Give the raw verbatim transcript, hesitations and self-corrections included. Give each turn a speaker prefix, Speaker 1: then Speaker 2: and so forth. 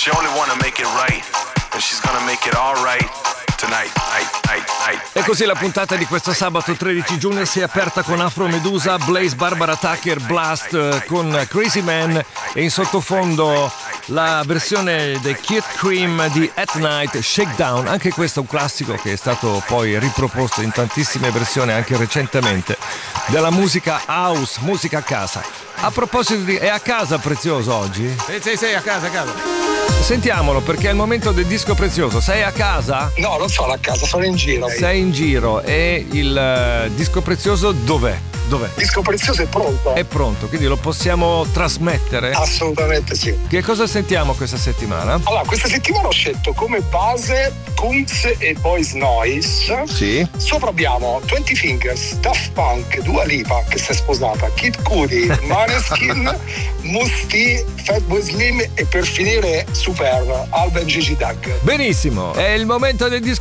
Speaker 1: She only wanna make it right, and she's gonna make it all right tonight, night, night, night.
Speaker 2: E così la puntata di questo sabato tredici giugno si è aperta con Afro Medusa, Blaze, Barbara Tucker, Blast con Crazy Man e in sottofondo la versione dei Kid Cream di At Night, Shakedown. Anche questo è un classico che è stato poi riproposto in tantissime versioni anche recentemente della musica house, musica a casa. A proposito di... è a casa Prezioso oggi?
Speaker 3: Sì, sì, sì, a casa, a casa.
Speaker 2: Sentiamolo perché è il momento del disco prezioso. Sei a casa?
Speaker 4: No, non sono a casa, sono in giro.
Speaker 2: Sei in giro e il uh, disco prezioso dov'è? Dov'è?
Speaker 4: Il disco prezioso è pronto?
Speaker 2: È pronto, quindi lo possiamo trasmettere?
Speaker 4: Assolutamente sì.
Speaker 2: Che cosa sentiamo questa settimana?
Speaker 4: Allora, questa settimana ho scelto come base Kunz e Boys Noise.
Speaker 2: Sì.
Speaker 4: Sopra abbiamo Twenty Fingers, Daft Punk, Dua Lipa che si è sposata, Kid Cudi, Maneskin, Musti, Fatboy Slim e per finire Super, Alba e Gigi Doug.
Speaker 2: Benissimo, è il momento del disco